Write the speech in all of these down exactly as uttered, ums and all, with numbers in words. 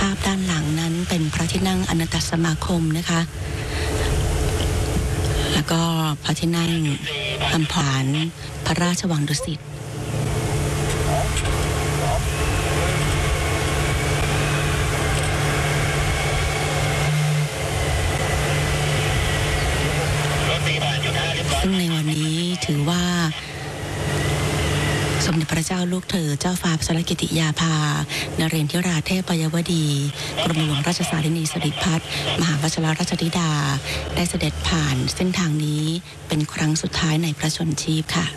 าพด้านหลังนั้นเป็นพระที่นั่งอนันตสมาคมนะคะแล้วก็พระที่นั่งอัมพรพระราชวังดุสิตซึ่งในวันนี้ถือว่าสมเด็จพระเจ้าลูกเธอเจ้าฟ้าพัชรกิติยาภานเรนทิราเทพยวดีกรมหลวงราชสารินีสิริพัฒน์มหาวชิรราชธิดาได้เสด็จผ่านเส้นทางนี้เป็นครั้งสุดท้ายในพระชนชีพค่ะ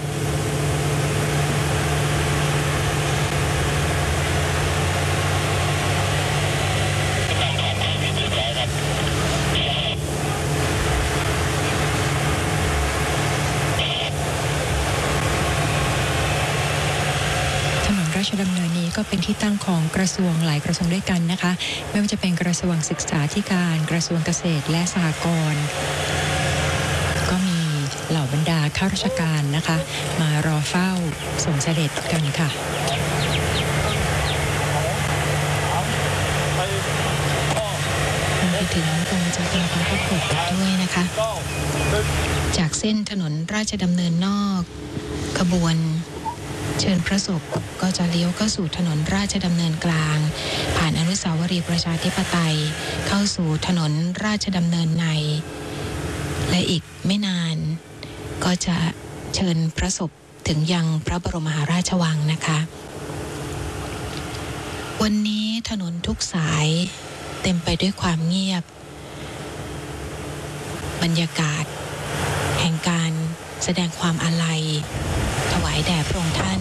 ราชดำเนินนี้ก็เป็นที่ตั้งของกระทรวงหลายกระทรวงด้วยกันนะคะไม่ว่าจะเป็นกระทรวงศึกษาธิการกระทรวงเกษตรและสหกรณ์ก็มีเหล่าบรรดาข้าราชการนะคะมารอเฝ้าส่งเสด็จกันค่ะไปถึงตรงจากลานพระโขดด้วยนะคะจากเส้นถนนราชดำเนินนอกขบวนเชิญพระศพก็จะเลี้ยวเข้าสู่ถนนราชดำเนินกลางผ่านอนุสาวรีย์ประชาธิปไตยเข้าสู่ถนนราชดำเนินในและอีกไม่นานก็จะเชิญพระศพถึงยังพระบรมมหาราชวังนะคะวันนี้ถนนทุกสายเต็มไปด้วยความเงียบบรรยากาศแห่งการแสดงความอาลัยถวายแด่พระองค์ท่าน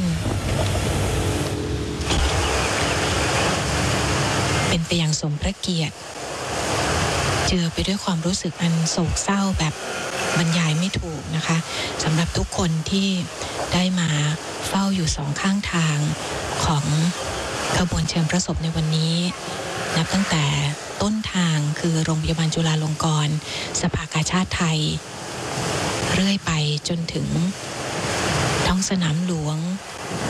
เป็นไปอย่างสมพระเกียรติเจือไปด้วยความรู้สึกอันโศกเศร้าแบบบรรยายไม่ถูกนะคะสำหรับทุกคนที่ได้มาเฝ้าอยู่สองข้างทางของขบวนเชิญพระศพในวันนี้นับตั้งแต่ต้นทางคือโรงพยาบาลจุฬาลงกรณ์สภากาชาดไทยเรื่อยไปจนถึงท้องสนามหลวง